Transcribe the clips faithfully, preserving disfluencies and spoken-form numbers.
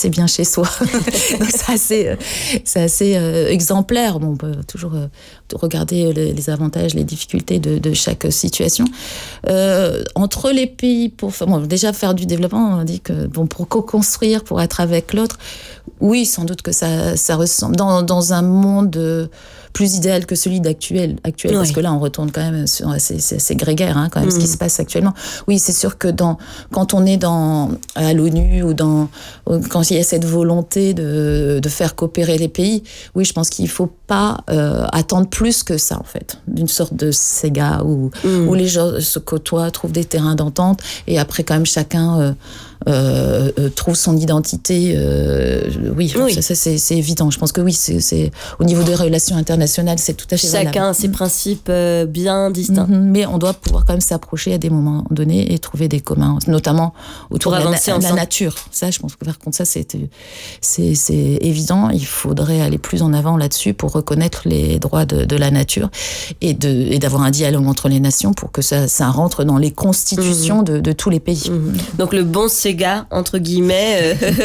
assez bien chez soi. Donc c'est assez, euh, c'est assez euh, exemplaire. Bon, on peut toujours euh, regarder les, les avantages, les difficultés de, de chaque situation. Euh, entre les pays, pour bon, déjà faire du développement, on dit que bon, pour co-construire, pour être avec l'autre, oui, sans doute que ça, ça ressemble dans, dans un monde euh, plus idéal que celui d'actuel, actuel, oui. Parce que là, on retourne quand même sur c'est, c'est, c'est grégaire, hein, quand même, mmh. ce qui se passe actuellement. Oui, c'est sûr que dans, quand on est dans, à l'ONU ou dans, quand il y a cette volonté de, de faire coopérer les pays, oui, je pense qu'il faut pas euh, attendre plus que ça, en fait, d'une sorte de Sega où, mmh. où les gens se côtoient, trouvent des terrains d'entente, et après, quand même, chacun euh, euh, euh, trouve son identité. Euh, oui, oui. Ça, ça, c'est, c'est évident. Je pense que oui, c'est, c'est au niveau des relations internationales, c'est tout à fait valable. Chacun a ses principes euh, bien distincts. Mm-hmm. Mais on doit pouvoir quand même s'approcher à des moments donnés et trouver des communs, notamment autour de la, la, la nature. Ça, je pense que par contre, ça, c'est, c'est, c'est évident. Il faudrait aller plus en avant là-dessus pour reconnaître les droits de, de la nature et, de, et d'avoir un dialogue entre les nations pour que ça, ça rentre dans les constitutions mm-hmm. de, de tous les pays. Mm-hmm. Donc le bon Sega, entre guillemets, euh,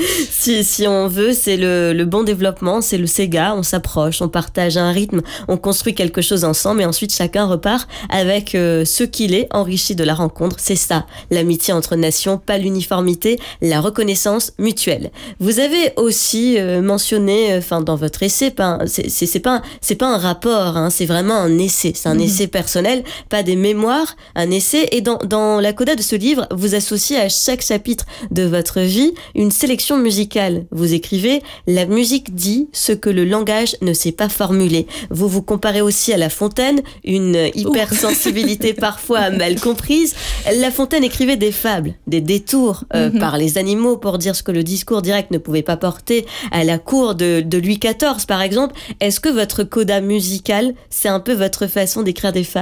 si, si on veut, c'est le, le bon développement, c'est le Sega. On s'approche, on partage un rythme, on construit quelque chose ensemble et ensuite chacun repart avec euh, ce qu'il est, enrichi de la rencontre. C'est ça, l'amitié entre nations, pas l'uniformité, la reconnaissance mutuelle. Vous avez aussi euh, mentionné, enfin dans votre essai, pas, c'est, c'est, c'est, pas, c'est pas un rapport, hein, c'est vraiment un essai, c'est un mmh. essai personnel, pas des mémoires, un essai. Et dans, dans la coda de ce livre, vous associez à chaque chapitre de votre vie une sélection musicale. Vous écrivez « La musique dit ce que le langage ne sait pas formuler ». Vous vous comparez aussi à La Fontaine, une hypersensibilité parfois mal comprise. La Fontaine écrivait des fables, des détours euh, mm-hmm. par les animaux pour dire ce que le discours direct ne pouvait pas porter à la cour de, de Louis quatorze, par exemple. Est-ce que votre coda musicale, c'est un peu votre façon d'écrire des fables ?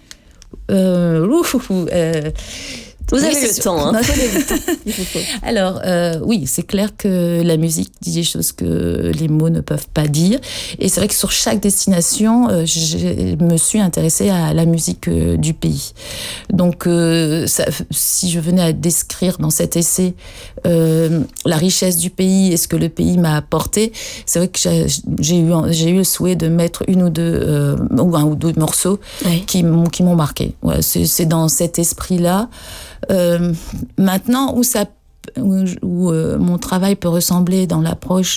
euh, ouf, ouf, euh... Vous avez oui, le temps, hein. Alors, euh, oui, c'est clair que la musique dit des choses que les mots ne peuvent pas dire. Et c'est vrai que sur chaque destination, euh, je me suis intéressée à la musique euh, du pays. Donc, euh, ça, si je venais à décrire dans cet essai euh, la richesse du pays et ce que le pays m'a apporté, c'est vrai que j'ai, j'ai, eu, j'ai eu le souhait de mettre une ou deux, euh, ou un ou deux morceaux oui. qui, m'ont, qui m'ont marqué. Ouais, c'est, c'est dans cet esprit-là. Euh, maintenant, où ça, où, où euh, mon travail peut ressembler dans l'approche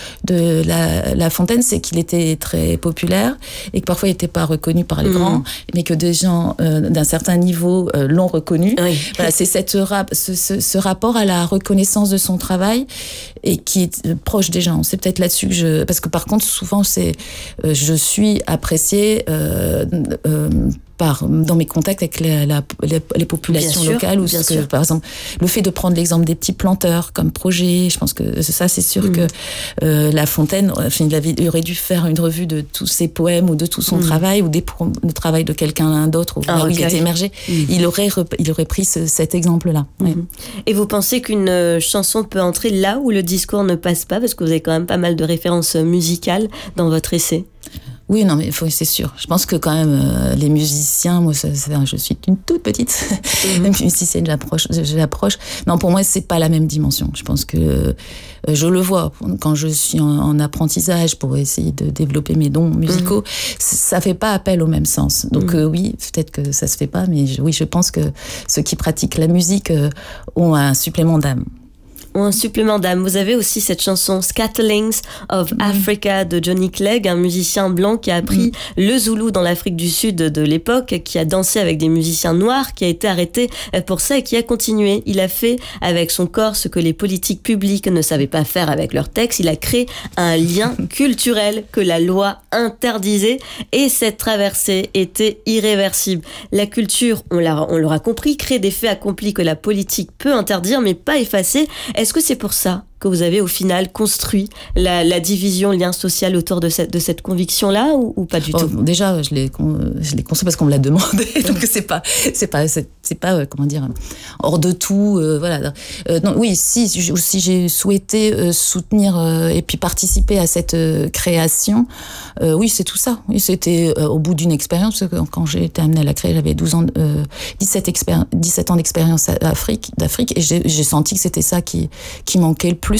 de la, la Fontaine, c'est qu'il était très populaire et que parfois il n'était pas reconnu par les mmh. grands, mais que des gens euh, d'un certain niveau euh, l'ont reconnu. Oui. Voilà, c'est cette rap, ce, ce, ce rapport à la reconnaissance de son travail et qui est proche des gens. C'est peut-être là-dessus que je, parce que par contre souvent c'est, euh, je suis appréciée. Euh, euh, Par, dans mes contacts avec la, la, les, les populations bien locales, sûr, ou ce que, par exemple, le fait de prendre l'exemple des petits planteurs comme projet, je pense que ça, c'est sûr mmh. que euh, La Fontaine, enfin, il, avait, il aurait dû faire une revue de tous ses poèmes ou de tout son mmh. travail, ou des, le travail de quelqu'un d'autre, où, où il était émergé. Mmh. Il, aurait, il aurait pris ce, cet exemple-là. Mmh. Ouais. Et vous pensez qu'une chanson peut entrer là où le discours ne passe pas, parce que vous avez quand même pas mal de références musicales dans votre essai? Oui, non, mais faut, c'est sûr. Je pense que quand même, euh, les musiciens, moi, ça, ça, je suis une toute petite mm-hmm. même musicienne, j'approche, j'approche. Non, pour moi, c'est pas la même dimension. Je pense que euh, je le vois quand je suis en, en apprentissage pour essayer de développer mes dons musicaux. Mm-hmm. Ça fait pas appel au même sens. Donc mm-hmm. euh, oui, peut-être que ça se fait pas, mais je, oui, je pense que ceux qui pratiquent la musique euh, ont un supplément d'âme. Ou un supplément d'âme. Vous avez aussi cette chanson Scatterlings of mmh. Africa de Johnny Clegg, un musicien blanc qui a appris mmh. le zoulou dans l'Afrique du Sud de l'époque, qui a dansé avec des musiciens noirs, qui a été arrêté pour ça et qui a continué. Il a fait avec son corps ce que les politiques publiques ne savaient pas faire avec leurs textes. Il a créé un lien culturel que la loi interdisait et cette traversée était irréversible. La culture, on, l'a, on l'aura compris, crée des faits accomplis que la politique peut interdire mais pas effacer. Est-ce que c'est pour ça que vous avez au final construit la, la division, le lien social autour de cette, de cette conviction-là ou, ou pas du oh, tout? Déjà, je l'ai, je l'ai construit parce qu'on me l'a demandé, donc c'est pas, c'est pas, c'est, c'est pas, euh, comment dire, hors de tout, euh, voilà. Euh, non, oui, si, si j'ai souhaité euh, soutenir euh, et puis participer à cette euh, création, euh, oui, c'est tout ça. Oui, c'était euh, au bout d'une expérience, parce que quand j'ai été amenée à la créer, j'avais douze ans, euh, dix-sept, expéri- dix-sept ans d'expérience d'Afrique, d'Afrique, et j'ai, j'ai senti que c'était ça qui, qui manquait le plus.